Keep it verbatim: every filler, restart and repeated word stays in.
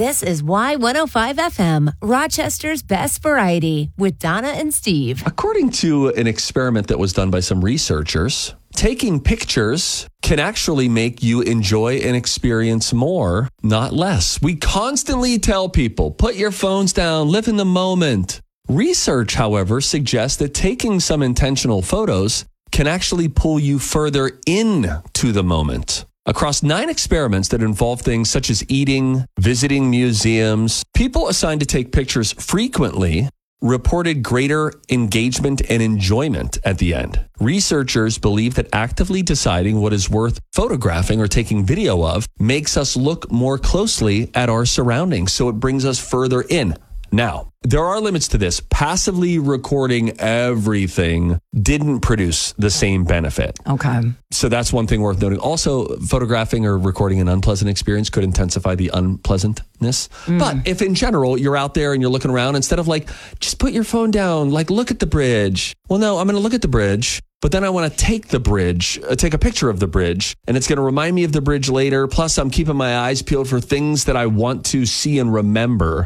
This is Y one oh five F M, Rochester's best variety, with Donna and Steve. According to an experiment that was done by some researchers, taking pictures can actually make you enjoy an experience more, not less. We constantly tell people, put your phones down, live in the moment. Research, however, suggests that taking some intentional photos can actually pull you further into the moment. Across nine experiments that involve things such as eating, visiting museums, people assigned to take pictures frequently reported greater engagement and enjoyment at the end. Researchers believe that actively deciding what is worth photographing or taking video of makes us look more closely at our surroundings, so it brings us further in. Now, there are limits to this. Passively recording everything didn't produce the same benefit. Okay. So that's one thing worth noting. Also, photographing or recording an unpleasant experience could intensify the unpleasantness. Mm. But if in general you're out there and you're looking around, instead of like, just put your phone down, like look at the bridge. Well, no, I'm going to look at the bridge. But then I want to take the bridge, uh, take a picture of the bridge, and it's going to remind me of the bridge later. Plus, I'm keeping my eyes peeled for things that I want to see and remember